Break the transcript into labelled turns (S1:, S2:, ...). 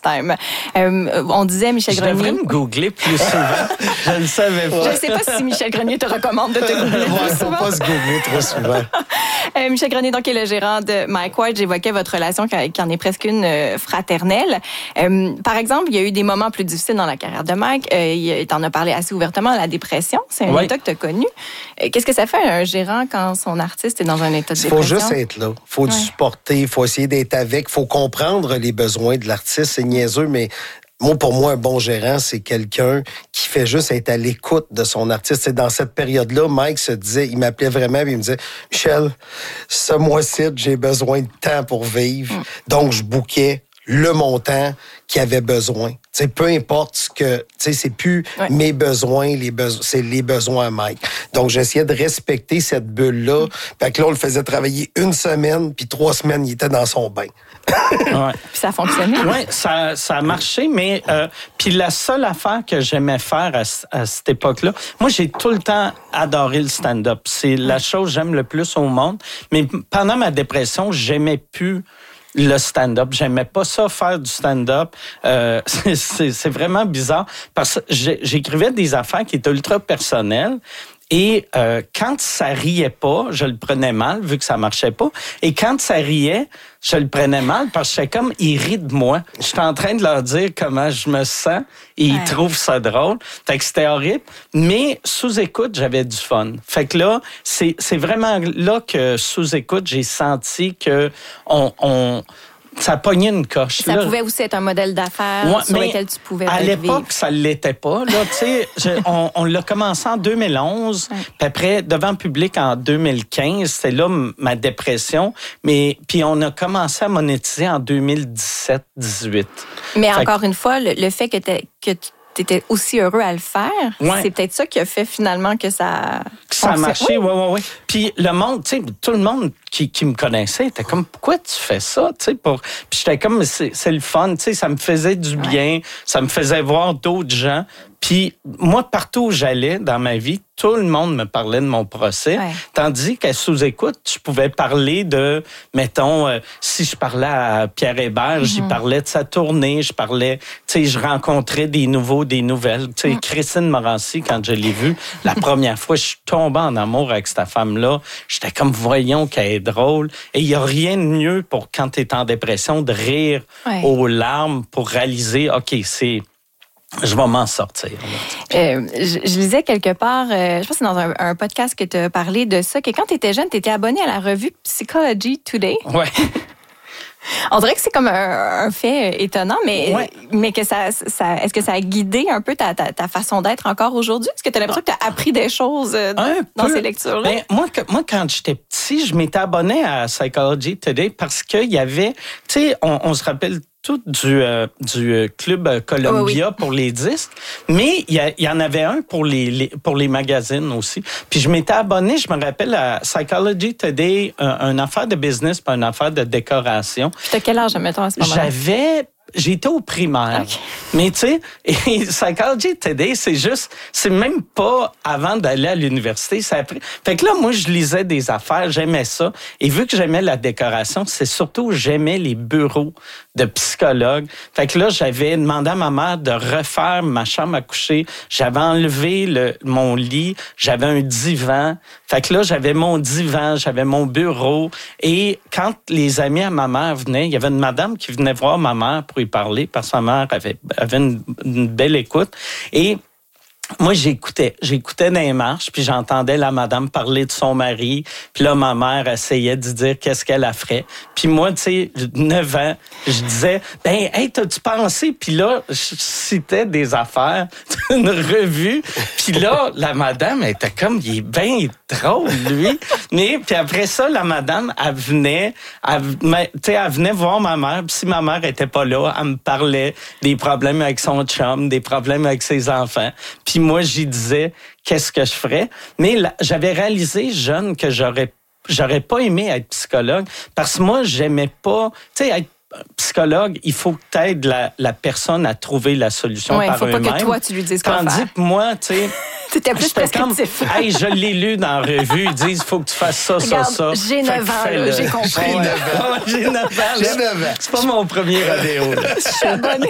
S1: FaceTime. On disait, Michel Grenier...
S2: Je devrais me googler plus souvent. Je ne savais pas.
S1: Je ne sais pas si Michel Grenier te recommande de te googler plus souvent.
S3: Il ne faut pas se googler trop souvent.
S1: Michel Grenier, donc, est le gérant de Mike Ward. J'évoquais votre relation qui en est presque une fraternelle. Par exemple, il y a eu des moments plus difficiles dans la carrière de Mike. Tu en as parlé assez ouvertement, la dépression. C'est un état que tu as connu. Qu'est-ce que ça fait un gérant quand son artiste est dans un état de dépression?
S3: Il faut juste être là. Il faut le supporter. Il faut essayer d'être avec. Il faut comprendre les besoins de l'artiste. C'est niaiseux, mais pour moi, un bon gérant, c'est quelqu'un qui fait juste être à l'écoute de son artiste. Et dans cette période-là, Mike se disait, il m'appelait vraiment et il me disait, Michel, ce mois-ci, j'ai besoin de temps pour vivre. Donc, je bookais le montant qu'il avait besoin. T'sais, peu importe ce que... c'est plus mes besoins, c'est les besoins à Mike. Donc, j'essayais de respecter cette bulle-là. Fait que là, on le faisait travailler 1 semaine, puis 3 semaines, il était dans son bain.
S1: Puis ça a fonctionné?
S2: Oui, ça a marché, mais... puis la seule affaire que j'aimais faire à cette époque-là, moi, j'ai tout le temps adoré le stand-up. C'est la chose que j'aime le plus au monde. Mais pendant ma dépression, j'aimais plus le stand-up. J'aimais pas ça, faire du stand-up. C'est vraiment bizarre parce que j'écrivais des affaires qui étaient ultra personnelles. Et quand ça riait pas, je le prenais mal, vu que ça marchait pas. Et quand ça riait, je le prenais mal parce que j'étais comme, ils rient de moi. J'étais en train de leur dire comment je me sens et ils trouvent ça drôle. Fait que c'était horrible. Mais sous écoute, j'avais du fun. Fait que là, c'est vraiment là que sous écoute, j'ai senti que ça pognait une coche.
S1: Ça pouvait aussi être un modèle d'affaires sur lequel tu pouvais
S2: à
S1: vivre.
S2: l'époque, ça ne l'était pas. Là, on l'a commencé en 2011, puis après, devant le public en 2015. C'était là ma dépression. Puis on a commencé à monétiser en 2017-18.
S1: Mais encore une fois, le fait que tu étais aussi heureux à le faire, c'est peut-être ça qui a fait finalement que ça...
S2: Ça a marché, oui. Puis le monde, tu sais, tout le monde qui me connaissait était comme, pourquoi tu fais ça, tu sais, Puis j'étais comme, c'est le fun, tu sais, ça me faisait du bien, ça me faisait voir d'autres gens. Puis moi, partout où j'allais dans ma vie, tout le monde me parlait de mon procès. Tandis qu'à sous-écoute, je pouvais parler de, mettons, si je parlais à Pierre Hébert, j'y parlais de sa tournée, je parlais, tu sais, je rencontrais des nouvelles. Tu sais, Christine Morancy, quand je l'ai vue, la première fois, je suis tombé en amour avec cette femme-là. J'étais comme, voyons qu'elle est drôle. Et il n'y a rien de mieux pour, quand tu es en dépression, de rire aux larmes pour réaliser, OK, je vais m'en sortir.
S1: Je lisais quelque part, je pense que c'est dans un podcast que tu as parlé de ça, que quand tu étais jeune, tu étais abonné à la revue Psychology Today.
S2: Oui.
S1: On dirait que c'est comme un fait étonnant, mais que est-ce que ça a guidé un peu ta façon d'être encore aujourd'hui? Est-ce que tu as l'impression que tu as appris des choses dans ces lectures-là?
S2: Ben, moi, quand j'étais petit, je m'étais abonné à Psychology Today parce qu'il y avait, tu sais, on se rappelle tout du Club Columbia pour les disques, mais il y en avait un pour les magazines aussi. Puis je m'étais abonné, je me rappelle, à Psychology Today, une affaire de business pas une affaire de décoration.
S1: Puis t'as quel âge, mettons, à ce moment-là?
S2: J'étais au primaire. Okay. Mais tu sais, Psychology Today, c'est même pas avant d'aller à l'université, c'est après. Fait que là, moi, je lisais des affaires, j'aimais ça. Et vu que j'aimais la décoration, c'est surtout, j'aimais les bureaux de psychologues. Fait que là, j'avais demandé à ma mère de refaire ma chambre à coucher. J'avais enlevé mon lit, j'avais un divan. Fait que là, j'avais mon divan, j'avais mon bureau. Et quand les amis à ma mère venaient, il y avait une madame qui venait voir ma mère pour y parler parce que ma mère avait une belle écoute. Et moi, j'écoutais dans les marches, puis j'entendais la madame parler de son mari, puis là, ma mère essayait de dire qu'est-ce qu'elle a ferait. Puis moi, tu sais, 9 ans, je disais, hey, t'as-tu pensé? Puis là, je citais des affaires d'une revue, puis là, la madame était comme, il est bien drôle, lui. Mais, puis après ça, la madame, elle venait voir ma mère, puis si ma mère était pas là, elle me parlait des problèmes avec son chum, des problèmes avec ses enfants. Puis moi, j'y disais qu'est-ce que je ferais. Mais là, j'avais réalisé jeune que j'aurais pas aimé être psychologue parce que moi, j'aimais pas, tu sais, être psychologue, il faut que tu aides la personne à trouver la solution par eux-mêmes.
S1: Il faut pas que toi, tu lui dises quoi faire.
S2: Tandis que moi, tu sais...
S1: C'était plus prescriptif.
S2: Comme, hey, je l'ai lu dans la revue, ils disent, il faut que tu fasses ça,
S1: regarde,
S2: ça.
S1: J'ai 9 ans, là, j'ai compris.
S2: J'ai 9 ans. C'est pas mon premier rodéo.
S1: Je suis abonnée.